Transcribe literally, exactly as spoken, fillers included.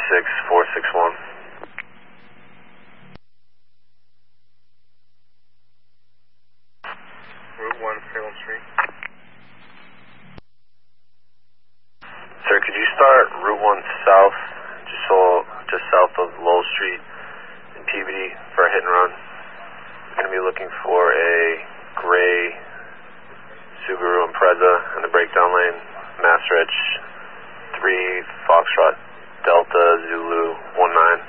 six four six one. Route one, Salem Street. Sir, could you start Route one south, just so, just south of Lowell Street in Peabody for a hit and run? I'm going to be looking for a gray Subaru Impreza in the breakdown lane, Mass Reg three Foxtrot Delta Zulu one nine.